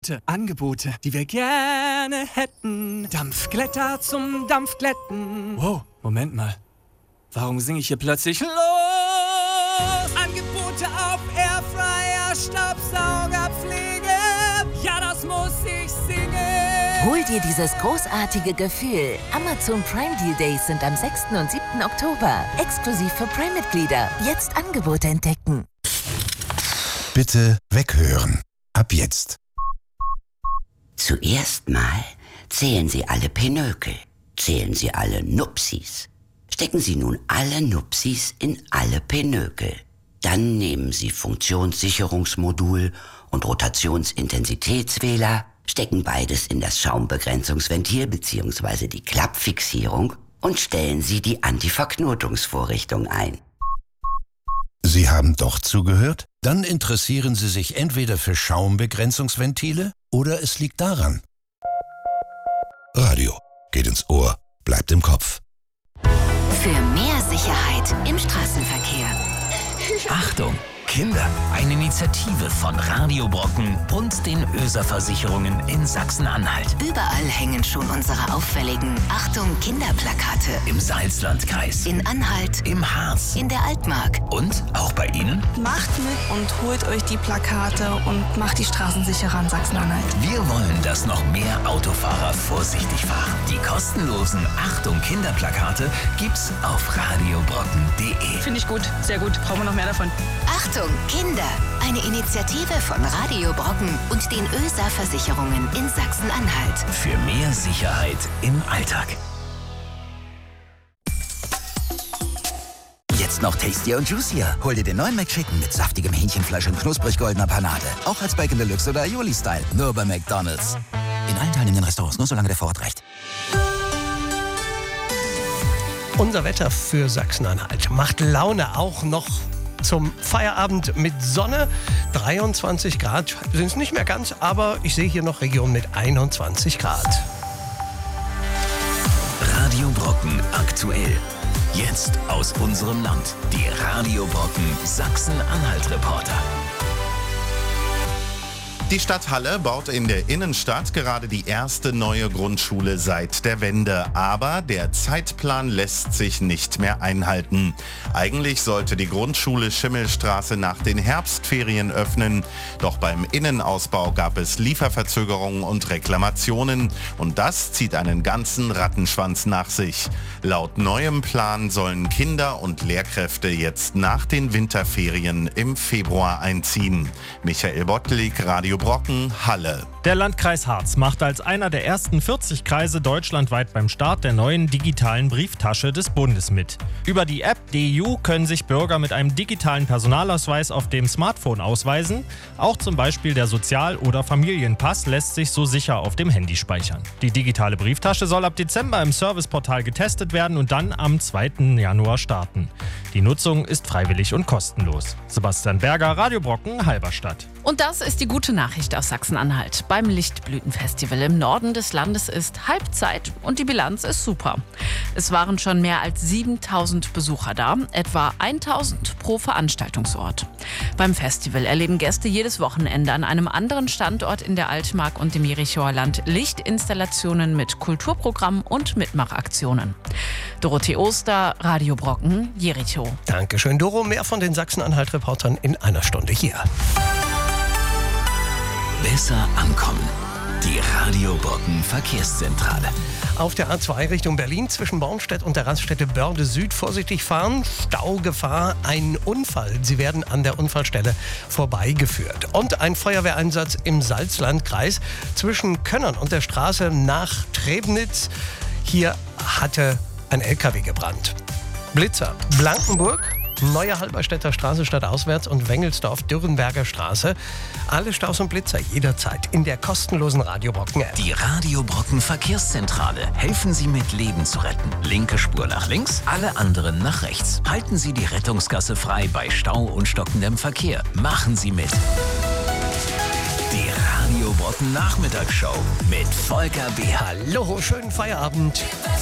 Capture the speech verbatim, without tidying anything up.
Angebote, die wir gerne hätten. Dampfglätter zum Dampfglätten. Wow, Moment mal. Warum singe ich hier plötzlich los? Angebote auf Airfryer, Staubsaugerpflege. Ja, das muss ich singen. Hol dir dieses großartige Gefühl. Amazon Prime Deal Days sind am sechsten und siebten Oktober. Exklusiv für Prime-Mitglieder. Jetzt Angebote entdecken. Bitte weghören. Ab jetzt. Zuerst mal zählen Sie alle Pinökel. Zählen Sie alle Nupsis. Stecken Sie nun alle Nupsis in alle Pinökel. Dann nehmen Sie Funktionssicherungsmodul und Rotationsintensitätswähler, stecken beides in das Schaumbegrenzungsventil bzw. die Klappfixierung und stellen Sie die Antiverknotungsvorrichtung ein. Sie haben doch zugehört? Dann interessieren Sie sich entweder für Schaumbegrenzungsventile oder es liegt daran. Radio geht ins Ohr, bleibt im Kopf. Für mehr Sicherheit im Straßenverkehr. Achtung, Kinder! Eine Initiative von Radio Brocken und den Öser-Versicherungen in Sachsen-Anhalt. Überall hängen schon unsere auffälligen Achtung Kinderplakate. Im Salzlandkreis, In Anhalt, im Harz in der Altmark. und auch bei Ihnen. Macht mit und holt euch die Plakate und macht die Straßen sicherer in Sachsen-Anhalt. Wir wollen, dass noch mehr Autofahrer vorsichtig fahren. Die kostenlosen Achtung Kinderplakate gibt's auf radiobrocken punkt de. Finde ich gut, sehr gut. Brauchen wir noch mehr davon. Achtung Kinder! Eine Initiative von Radio Brocken und den Öser-Versicherungen in Sachsen-Anhalt. Für mehr Sicherheit im Alltag. Jetzt noch tastier und juicier. Hol dir den neuen McChicken mit saftigem Hähnchenfleisch und knusprig goldener Panade. Auch als Bacon Deluxe oder Aioli-Style. Nur bei McDonald's. In allen teilnehmenden Restaurants, nur solange der Vorrat reicht. Unser Wetter für Sachsen-Anhalt macht Laune, auch noch zum Feierabend mit Sonne. dreiundzwanzig Grad sind es nicht mehr ganz, aber ich sehe hier noch Regionen mit einundzwanzig Grad. Radio Brocken aktuell. Jetzt aus unserem Land. Die Radio Brocken Sachsen-Anhalt-Reporter. Die Stadt Halle baut in der Innenstadt gerade die erste neue Grundschule seit der Wende. Aber der Zeitplan lässt sich nicht mehr einhalten. Eigentlich sollte die Grundschule Schimmelstraße nach den Herbstferien öffnen. Doch beim Innenausbau gab es Lieferverzögerungen und Reklamationen. Und das zieht einen ganzen Rattenschwanz nach sich. Laut neuem Plan sollen Kinder und Lehrkräfte jetzt nach den Winterferien im Februar einziehen. Michael Bottelig, Radio Brocken, Halle. Der Landkreis Harz macht als einer der ersten vierzig Kreise deutschlandweit beim Start der neuen digitalen Brieftasche des Bundes mit. Über die App D U können sich Bürger mit einem digitalen Personalausweis auf dem Smartphone ausweisen. Auch zum Beispiel der Sozial- oder Familienpass lässt sich so sicher auf dem Handy speichern. Die digitale Brieftasche soll ab Dezember im Serviceportal getestet werden und dann am zweiten Januar starten. Die Nutzung ist freiwillig und kostenlos. Sebastian Berger, Radio Brocken, Halberstadt. Und das ist die gute Nachricht aus Sachsen-Anhalt. Beim Lichtblütenfestival im Norden des Landes ist Halbzeit und die Bilanz ist super. Es waren schon mehr als siebentausend Besucher da, etwa eintausend pro Veranstaltungsort. Beim Festival erleben Gäste jedes Wochenende an einem anderen Standort in der Altmark und dem Jerichoer Land Lichtinstallationen mit Kulturprogramm und Mitmachaktionen. Dorothee Oster, Radio Brocken, Jericho. Dankeschön, Doro. Mehr von den Sachsen-Anhalt-Reportern in einer Stunde hier. Besser ankommen. Die Radio Brocken Verkehrszentrale. Auf der A zwei Richtung Berlin zwischen Bornstedt und der Raststätte Börde Süd vorsichtig fahren. Staugefahr, ein Unfall. Sie werden an der Unfallstelle vorbeigeführt. Und ein Feuerwehreinsatz im Salzlandkreis zwischen Könnern und der Straße nach Trebnitz. Hier hatte ein L K W gebrannt. Blitzer, Blankenburg, Neue Halberstädter Straße stadtauswärts und Wengelsdorf, Dürrenberger Straße. Alle Staus und Blitzer jederzeit in der kostenlosen Radio Brocken App. Die Radio Brocken Verkehrszentrale. Helfen Sie mit, Leben zu retten. Linke Spur nach links, alle anderen nach rechts. Halten Sie die Rettungsgasse frei bei Stau und stockendem Verkehr. Machen Sie mit. Die Radio Brocken Nachmittagsshow mit Volker B. Hallo, schönen Feierabend.